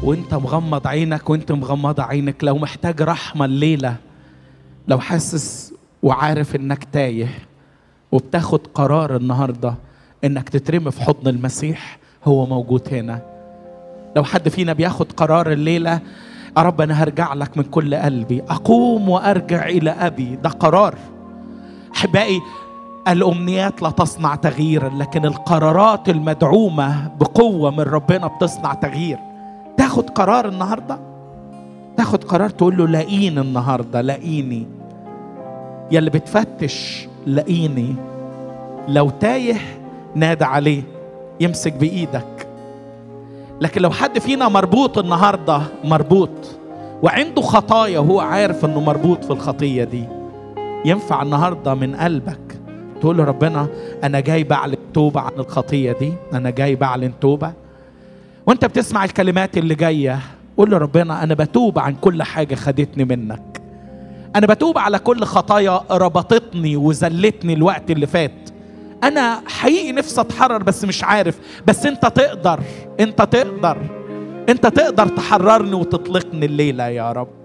وانت مغمض عينك وانت مغمضة عينك، لو محتاج رحمة الليلة، لو حاسس وعارف انك تايه وبتاخد قرار النهاردة انك تترمي في حضن المسيح، هو موجود هنا. لو حد فينا بياخد قرار الليلة، يا رب أنا هرجع لك من كل قلبي، أقوم وأرجع إلى أبي، ده قرار. أحبائي، الأمنيات لا تصنع تغييرا، لكن القرارات المدعومة بقوة من ربنا بتصنع تغيير. تاخد قرار النهاردة، تاخد قرار تقول له لاقيني النهاردة، لاقيني يا اللي بتفتش، لاقيني. لو تايه نادى عليه يمسك بإيدك. لكن لو حد فينا مربوط النهاردة، مربوط وعنده خطايا وهو عارف انه مربوط في الخطية دي، ينفع النهاردة من قلبك تقول له ربنا انا جاي بعلن توبة عن الخطية دي، انا جاي بعلن توبة. وانت بتسمع الكلمات اللي جاية قول له ربنا انا بتوب عن كل حاجة خدتني منك، انا بتوب على كل خطايا ربطتني وزلتني الوقت اللي فات. أنا حقيقي نفسي أتحرر بس مش عارف، بس أنت تقدر، أنت تقدر تحررني وتطلقني الليلة يا رب.